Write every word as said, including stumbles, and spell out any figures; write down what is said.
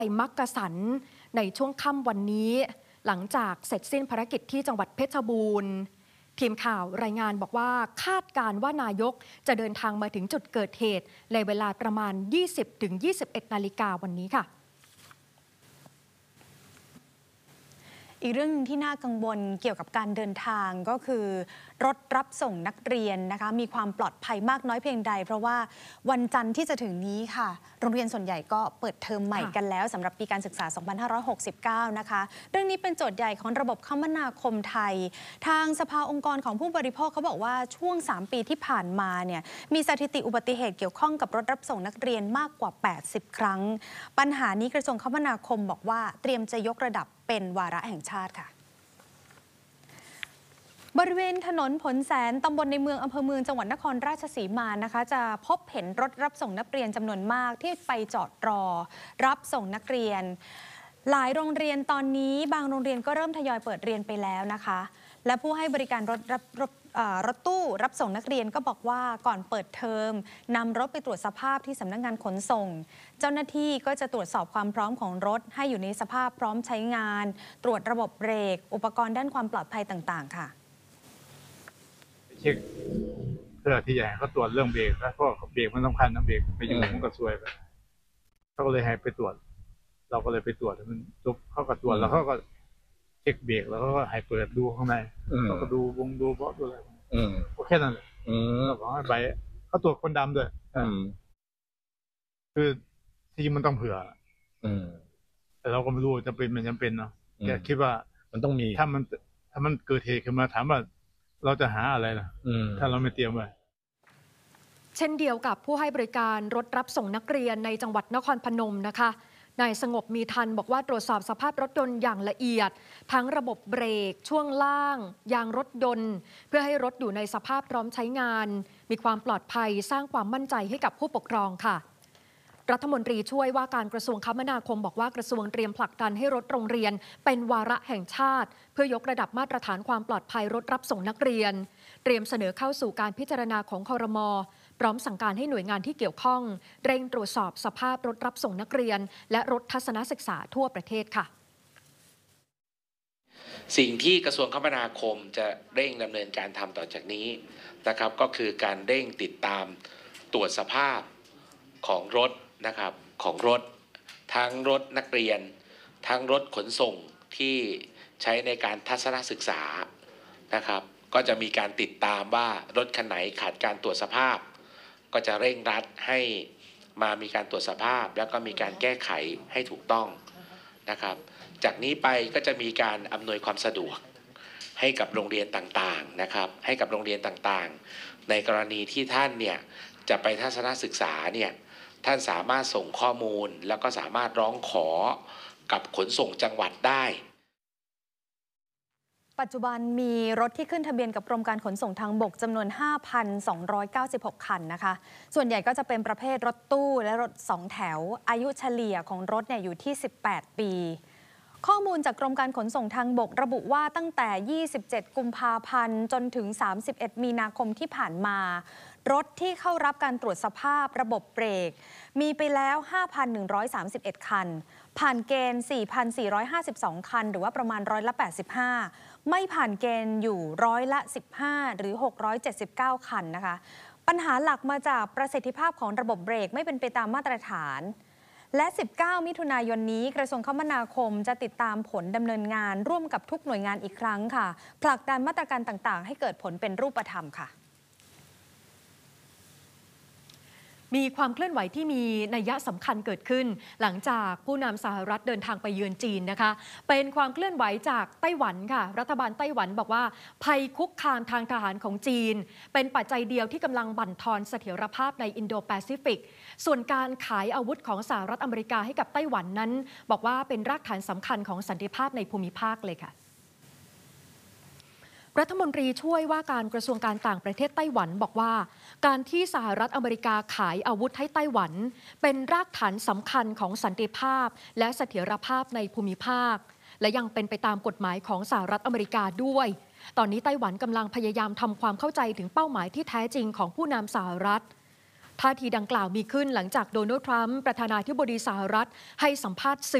ไปมักกะสันในช่วงค่ำวันนี้หลังจากเสร็จสิ้นภารกิจที่จังหวัดเพชรบูรณ์ทีมข่าวรายงานบอกว่าคาดการว่านายกจะเดินทางมาถึงจุดเกิดเหตุในเวลาประมาณ ยี่สิบถึงยี่สิบเอ็ด นาฬิกาวันนี้ค่ะอีกเรื่องนึงที่น่ากังวลเกี่ยวกับการเดินทางก็คือรถรับส่งนักเรียนนะคะมีความปลอดภัยมากน้อยเพียงใดเพราะว่าวันจันทร์ที่จะถึงนี้ค่ะโรงเรียนส่วนใหญ่ก็เปิดเทอมใหม่กันแล้วสำหรับปีการศึกษา สองพันห้าร้อยหกสิบเก้า นะคะเรื่องนี้เป็นโจทย์ใหญ่ของระบบคมนาคมไทยทางสภาองค์กรของผู้บริโภคเขาบอกว่าช่วงสามปีที่ผ่านมาเนี่ยมีสถิติอุบัติเหตุเกี่ยวข้องกับรถรับส่งนักเรียนมากกว่าแปดสิบครั้งปัญหานี้กระทรวงคมนาคมบอกว่าเตรียมจะยกระดับเป็นวาระแห่งชาติค่ะบริเวณถนนผลแสนตำบลในเมืองอำเภอเมืองจังหวัดนครราชสีมานะคะจะพบเห็นรถรับส่งนักเรียนจำนวนมากที่ไปจอดรอรับส่งนักเรียนหลายโรงเรียนตอนนี้บางโรงเรียนก็เริ่มทยอยเปิดเรียนไปแล้วนะคะและผู้ให้บริการรถรับรถรถตู้รับส่งนักเรียนก็บอกว่าก่อนเปิดเทอมนำรถไปตรวจสภาพที่สำนักงานขนส่งเจ้าหน้าที่ก็จะตรวจสอบความพร้อมของรถให้อยู่ในสภาพพร้อมใช้งานตรวจระบบเบรกอุปกรณ์ด้านความปลอดภัยต่างๆค่ะเช็คเพื่อที่จะให้เขาตรวจเรื่องเบรกแล้วเพราะเบรกมันสำคัญนะเบรกไปอยู่มันก็ซวยไปเขาก็เลยให้ไปตรวจเราก็เลยไปตรวจมันจบเขาก็ตรวจแล้วเขาก็เช็คเบรกแล้วเขาก็ให้เปิดดูข้างในเขาก็ดูวงดูบล็อกดูอะไรโอเคนั่นแหละแล้วก็ให้ไปเขาตรวจคนดำด้วยคือทีมันต้องเผื่อแต่เราก็ไม่รู้จะเป็นมันจำเป็นเนาะแกคิดว่ามันต้องมีถ้ามันถ้ามันเกิดเหตุขึ้นมาถามว่าเราจะหาอะไรล่ะถ้าเราไม่เตรียมไว้เช่นเดียวกับผู้ให้บริการรถรับส่งนักเรียนในจังหวัดนครพนมนะคะนายสงบมีทันบอกว่าตรวจสอบสภาพรถยนต์อย่างละเอียดทั้งระบบเบรกช่วงล่างยางรถยนต์เพื่อให้รถอยู่ในสภาพพร้อมใช้งานมีความปลอดภัยสร้างความมั่นใจให้กับผู้ปกครองค่ะรัฐมนตรีช่วยว่าการกระทรวงคมนาคมบอกว่ากระทรวงเตรียมผลักดันให้รถโรงเรียนเป็นวาระแห่งชาติเพื่อยกระดับมาตรฐานความปลอดภัยรถรับส่งนักเรียนเตรียมเสนอเข้าสู่การพิจารณาของครม.พร้อมสั่งการให้หน่วยงานที่เกี่ยวข้องเร่งตรวจสอบสภาพรถรับส่งนักเรียนและรถทัศนศึกษาทั่วประเทศค่ะสิ่งที่กระทรวงคมนาคมจะเร่งดำเนินการทำต่อจากนี้นะครับก็คือการเร่งติดตามตรวจสภาพของรถนะครับของรถทั้งรถนักเรียนทั้งรถขนส่งที่ใช้ในการทัศนศึกษานะครับก็จะมีการติดตามว่ารถคันไหนขาดการตรวจสภาพก็จะเร่งรัดให้มามีการตรวจสภาพแล้วก็มีการแก้ไขให้ถูกต้องนะครับจากนี้ไปก็จะมีการอำนวยความสะดวกให้กับโรงเรียนต่างๆนะครับให้กับโรงเรียนต่างๆในกรณีที่ท่านเนี่ยจะไปทัศนศึกษาเนี่ยท่านสามารถส่งข้อมูลแล้วก็สามารถร้องขอกับขนส่งจังหวัดได้ปัจจุบันมีรถที่ขึ้นทะเบียนกับกรมการขนส่งทางบกจำนวน ห้าพันสองร้อยเก้าสิบหก คันนะคะส่วนใหญ่ก็จะเป็นประเภทรถตู้และรถสองแถวอายุเฉลี่ยของรถเนี่ยอยู่ที่สิบแปดปีข้อมูลจากกรมการขนส่งทางบกระบุว่าตั้งแต่ยี่สิบเจ็ดกุมภาพันธ์จนถึงสามสิบเอ็ดมีนาคมที่ผ่านมารถที่เข้ารับการตรวจสภาพระบบเบรกมีไปแล้ว ห้าพันหนึ่งร้อยสามสิบเอ็ด คันผ่านเกณฑ์ สี่พันสี่ร้อยห้าสิบสอง คันหรือว่าประมาณร้อยละแปดสิบห้าไม่ผ่านเกณฑ์อยู่ร้อยละสิบห้าหรือหกร้อยเจ็ดสิบเก้าคันนะคะปัญหาหลักมาจากประสิทธิภาพของระบบเบรกไม่เป็นไปตามมาตรฐานและสิบเก้ามิถุนายนนี้กระทรวงคมนาคมจะติดตามผลดำเนินงานร่วมกับทุกหน่วยงานอีกครั้งค่ะผลักดันมาตรการต่างๆให้เกิดผลเป็นรูปธรรมค่ะมีความเคลื่อนไหวที่มีนัยสำคัญเกิดขึ้นหลังจากผู้นำสหรัฐเดินทางไปเยือนจีนนะคะเป็นความเคลื่อนไหวจากไต้หวันค่ะรัฐบาลไต้หวันบอกว่าภัยคุกคามทางทหารของจีนเป็นปัจจัยเดียวที่กำลังบั่นทอนเสถียรภาพในอินโดแปซิฟิกส่วนการขายอาวุธของสหรัฐอเมริกาให้กับไต้หวันนั้นบอกว่าเป็นรากฐานสำคัญของสันติภาพในภูมิภาคเลยค่ะรัฐมนตรีช่วยว่าการกระทรวงการต่างประเทศไต้หวันบอกว่าการที่สหรัฐอเมริกาขายอาวุธให้ไต้หวันเป็นรากฐานสำคัญของสันติภาพและเสถียรภาพในภูมิภาคและยังเป็นไปตามกฎหมายของสหรัฐอเมริกาด้วยตอนนี้ไต้หวันกำลังพยายามทำความเข้าใจถึงเป้าหมายที่แท้จริงของผู้นำสหรัฐท่าทีดังกล่าวมีขึ้นหลังจากโดนัลด์ทรัมป์ประธานาธิบดีสหรัฐให้สัมภาษณ์สื่อ